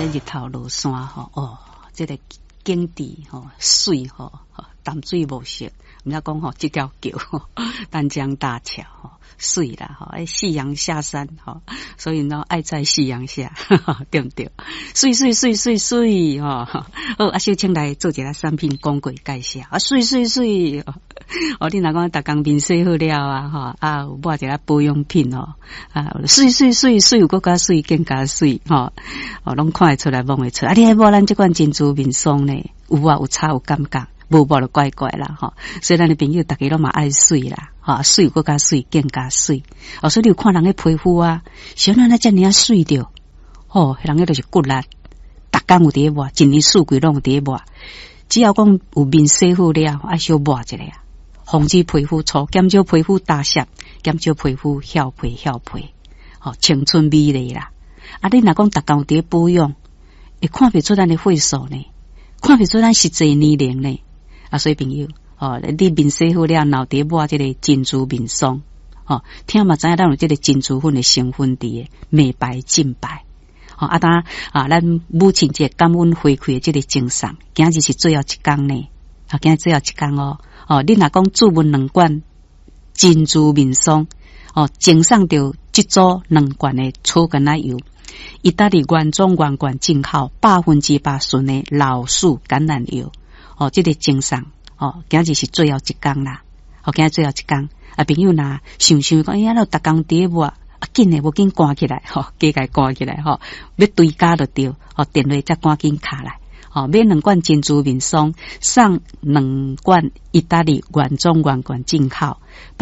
日头落山吼，哦，这个景致吼水吼，淡水无色，毋知讲吼这条桥吼，丹江大桥吼。水啦，吼，夕阳下山，吼，所以呢，爱在夕阳下，对不对？水，吼，好，啊，小青来做一个产品广告介绍，啊，水，哦，你若讲逐工面洗好了啊，吼，啊，有买一个保养品哦，啊，水，有搁加水，更加水，吼，哦，拢看得出来，摸得出，啊，你还无咱这款珍珠面霜呢？有啊，有差有感觉。无就怪怪啦，吼！所以咱的朋友大家拢嘛爱水啦，吼，水搁加水，更加水。哦，所以你有看人的皮肤啊，像咱那遮尔啊水着，吼，人个就是骨力，逐工有伫抹，一年四季拢有伫抹。只要讲有面洗好了，爱小抹一下，防止皮肤粗，减少皮肤打湿，减少皮肤翘皮，吼，青春美丽啦。啊，你若讲逐工有伫保养，会看不出咱的岁数呢，看不出咱实际年龄呢。啊，所以朋友，哦，你面洗好了，脑袋抹这个珍珠面霜，哦，听嘛知影咱有这个珍珠粉的成分伫美白净白，哦，啊当啊，咱母亲节感恩回馈的这个精神，今日是最后一天呢，啊，今日最后一天哦，哦，你若讲注文2罐珍珠面霜，哦，赠送到这组2罐的草根奶油，意大利原装原罐进口100%纯的老树橄榄油。哦，这个精神哦，今日是最后一天啦。哦，今日最后一天，啊，朋友呐，想讲，哎呀，那逐工伫抹，啊，紧诶，无紧赶起来，吼，加个赶起来，吼，要对家就对，哦，电话才赶紧卡来，哦，买2罐珍珠面霜，送2罐意大利原装原罐进口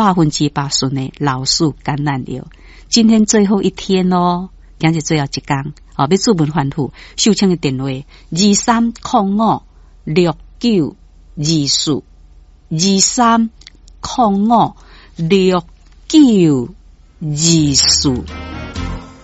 100%纯的老树橄榄油。今天最后一天哦，今日最后一天，哦，要注文反复，秀清的电话23052423056924。